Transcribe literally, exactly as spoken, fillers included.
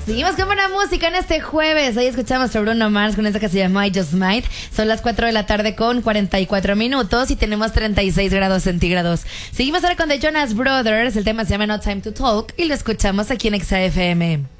Seguimos con buena música en este jueves. Hoy escuchamos a Bruno Mars con esta que se llama I Just Might. Son las cuatro de la tarde con cuarenta y cuatro minutos y tenemos treinta y seis grados centígrados. Seguimos ahora con The Jonas Brothers. El tema se llama No Time to Talk y lo escuchamos aquí en Exa F M.